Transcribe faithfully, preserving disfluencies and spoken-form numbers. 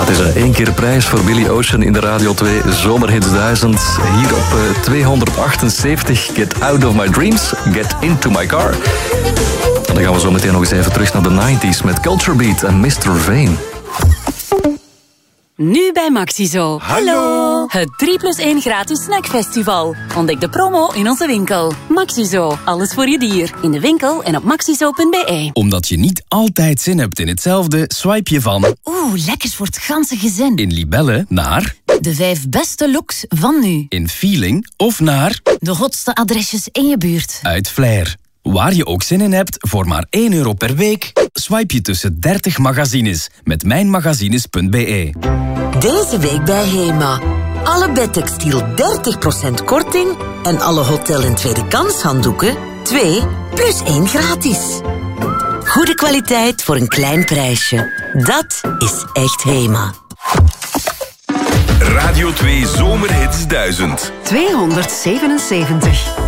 het is één keer prijs voor Billy Ocean in de Radio twee Zomerhits duizend. Hier op uh, tweehonderdachtenzeventig, Get Out of My Dreams, Get Into My Car. En dan gaan we zo meteen nog eens even terug naar de nineties met Culture Beat en mister Vane. Nu bij Maxizo. Hallo! Het drie plus één gratis snackfestival. Ontdek de promo in onze winkel. Maxizo, alles voor je dier. In de winkel en op maxizo punt be. Omdat je niet altijd zin hebt in hetzelfde, swipe je van... Oeh, lekkers voor het ganse gezin. In Libelle naar... De vijf beste looks van nu. In Feeling of naar... De hotste adresjes in je buurt. Uit Flair. Waar je ook zin in hebt, voor maar één euro per week... swipe je tussen dertig magazines met mijnmagazines punt be. Deze week bij Hema. Alle bedtextiel dertig procent korting en alle hotel- en tweede kans handdoeken twee plus één gratis. Goede kwaliteit voor een klein prijsje. Dat is echt Hema. Radio twee Zomerhits duizend. tweehonderdzevenenzeventig.